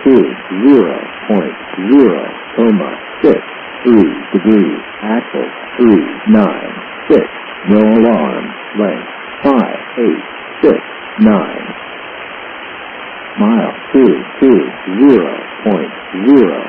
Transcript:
degrees, axle 396, no alarm, length 5869, mile 220.0.